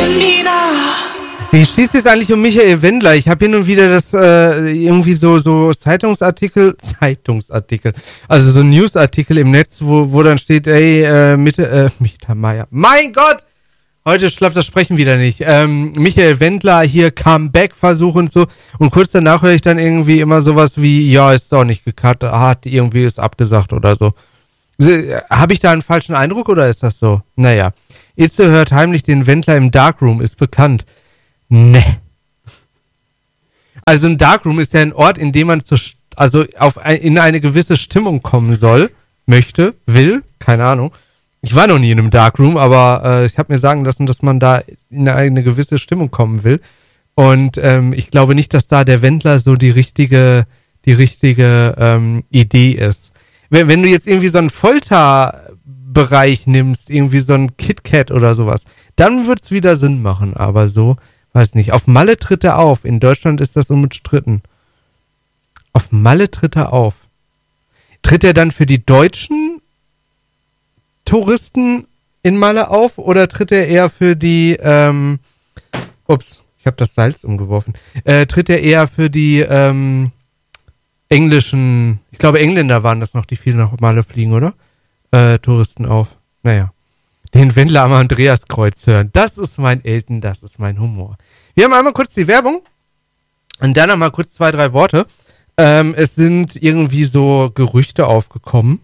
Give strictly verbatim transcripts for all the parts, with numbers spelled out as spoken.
Wie schließt es eigentlich um Michael Wendler? Ich habe hin und wieder das äh, irgendwie so so Zeitungsartikel, Zeitungsartikel, also so Newsartikel im Netz, wo wo dann steht, ey, äh, Mitte, äh, Michael Meier. Mein Gott! Heute klappt das Sprechen wieder nicht. Ähm, Michael Wendler hier Comeback-Versuch und so. Und kurz danach höre ich dann irgendwie immer sowas wie, ja, ist doch nicht gecut, hat irgendwie ist abgesagt oder so. Habe ich da einen falschen Eindruck oder ist das so? Naja. Itze hört heimlich den Wendler im Darkroom, ist bekannt. Ne. Also ein Darkroom ist ja ein Ort, in dem man zu, also auf ein, in eine gewisse Stimmung kommen soll, möchte, will, keine Ahnung. Ich war noch nie in einem Darkroom, aber äh, ich habe mir sagen lassen, dass man da in eine gewisse Stimmung kommen will. Und ähm, ich glaube nicht, dass da der Wendler so die richtige, die richtige ähm, Idee ist. Wenn, wenn du jetzt irgendwie so einen Folterbereich nimmst, irgendwie so ein KitKat oder sowas, dann wird's wieder Sinn machen. Aber so, weiß nicht. Auf Malle tritt er auf. In Deutschland ist das unbestritten. Auf Malle tritt er auf. Tritt er dann für die Deutschen Touristen in Malle auf oder tritt er eher für die, ähm, ups, ich habe das Salz umgeworfen, äh, tritt er eher für die ähm, englischen, ich glaube Engländer waren das noch, die viel nach Malle fliegen, oder? Äh, Touristen auf. Naja. Den Wendler am Andreaskreuz hören. Das ist mein Elton, das ist mein Humor. Wir haben einmal kurz die Werbung und dann nochmal kurz zwei, drei Worte. Ähm, es sind irgendwie so Gerüchte aufgekommen,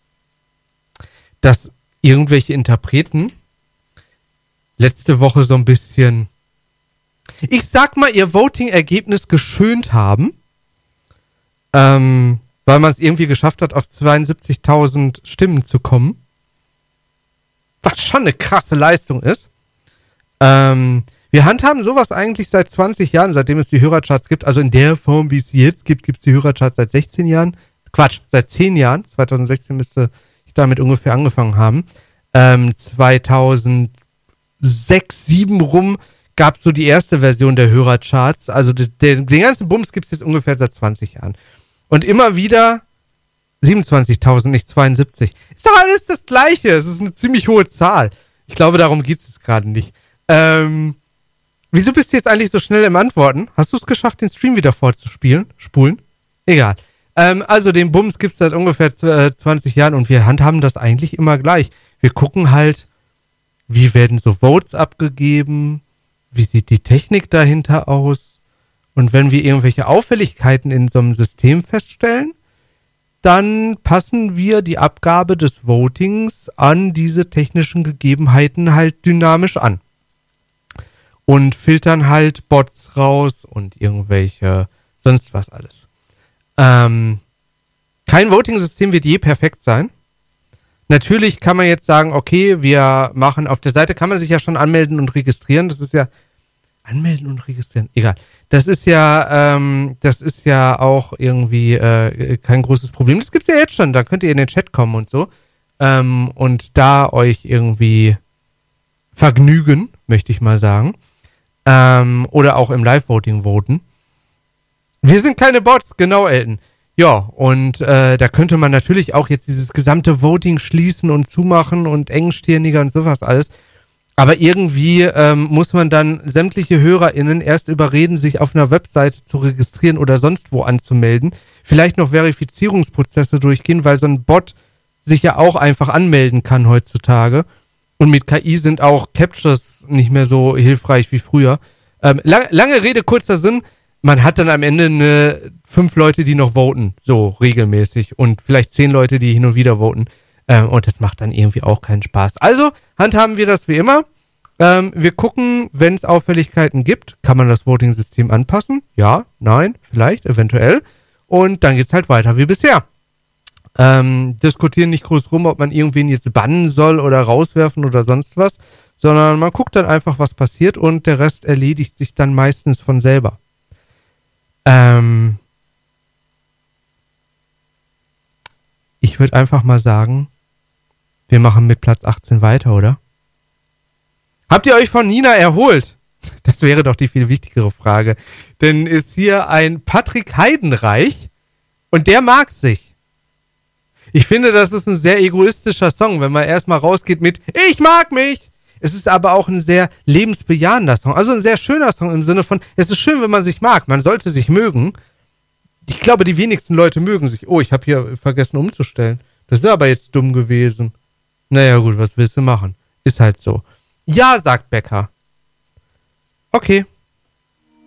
dass irgendwelche Interpreten letzte Woche so ein bisschen, ich sag mal, ihr Voting-Ergebnis geschönt haben, ähm, weil man es irgendwie geschafft hat, auf zweiundsiebzigtausend Stimmen zu kommen. Was schon eine krasse Leistung ist. Ähm, wir handhaben sowas eigentlich seit zwanzig Jahren, seitdem es die Hörercharts gibt. Also in der Form, wie es sie jetzt gibt, gibt es die Hörercharts seit sechzehn Jahren. Quatsch, seit zehn Jahren. zweitausendsechzehn müsste damit ungefähr angefangen haben. Ähm, zweitausendsechs, sieben rum gab es so die erste Version der Hörercharts. Also de, de, den ganzen Bums gibt es jetzt ungefähr seit zwanzig Jahren. Und immer wieder siebenundzwanzigtausend, nicht zweiundsiebzig. Ist doch alles das Gleiche. Es ist eine ziemlich hohe Zahl. Ich glaube, darum geht es gerade nicht. Ähm, wieso bist du jetzt eigentlich so schnell im Antworten? Hast du es geschafft, den Stream wieder fortzuspielen? Spulen? Egal. Ähm, also den Bums gibt's seit ungefähr zwanzig Jahren und wir handhaben das eigentlich immer gleich. Wir gucken halt, wie werden so Votes abgegeben, wie sieht die Technik dahinter aus und wenn wir irgendwelche Auffälligkeiten in so einem System feststellen, dann passen wir die Abgabe des Votings an diese technischen Gegebenheiten halt dynamisch an und filtern halt Bots raus und irgendwelche sonst was alles. Ähm, kein Voting-System wird je perfekt sein. Natürlich kann man jetzt sagen, okay, wir machen, auf der Seite kann man sich ja schon anmelden und registrieren. Das ist ja, anmelden und registrieren, egal. Das ist ja, ähm, das ist ja auch irgendwie äh, kein großes Problem. Das gibt's ja jetzt schon, da könnt ihr in den Chat kommen und so. Ähm, und da euch irgendwie vergnügen, möchte ich mal sagen. Ähm, oder auch im Live-Voting voten. Wir sind keine Bots, genau, Elton. Ja, und äh, da könnte man natürlich auch jetzt dieses gesamte Voting schließen und zumachen und engstirniger und sowas alles. Aber irgendwie ähm, muss man dann sämtliche HörerInnen erst überreden, sich auf einer Webseite zu registrieren oder sonst wo anzumelden. Vielleicht noch Verifizierungsprozesse durchgehen, weil so ein Bot sich ja auch einfach anmelden kann heutzutage. Und mit K I sind auch Captures nicht mehr so hilfreich wie früher. Ähm, lang, lange Rede, kurzer Sinn. Man hat dann am Ende eine, fünf Leute, die noch voten, so regelmäßig und vielleicht zehn Leute, die hin und wieder voten. Ähm, und das macht dann irgendwie auch keinen Spaß. Also handhaben wir das wie immer. Ähm, wir gucken, wenn es Auffälligkeiten gibt, kann man das Voting-System anpassen? Ja, nein, vielleicht, eventuell. Und dann geht's halt weiter wie bisher. Ähm, diskutieren nicht groß rum, ob man irgendwen jetzt bannen soll oder rauswerfen oder sonst was, sondern man guckt dann einfach, was passiert und der Rest erledigt sich dann meistens von selber. Ähm, ich würde einfach mal sagen, wir machen mit Platz achtzehn weiter, oder? Habt ihr euch von Nina erholt? Das wäre doch die viel wichtigere Frage. Denn ist hier ein Patrick Heidenreich und der mag sich. Ich finde, das ist ein sehr egoistischer Song, wenn man erstmal rausgeht mit Ich mag mich, Es ist aber auch ein sehr lebensbejahender Song. Also ein sehr schöner Song im Sinne von, es ist schön, wenn man sich mag. Man sollte sich mögen. Ich glaube, die wenigsten Leute mögen sich. Oh, ich habe hier vergessen umzustellen. Das ist aber jetzt dumm gewesen. Naja gut, was willst du machen? Ist halt so. Ja, sagt Becker. Okay.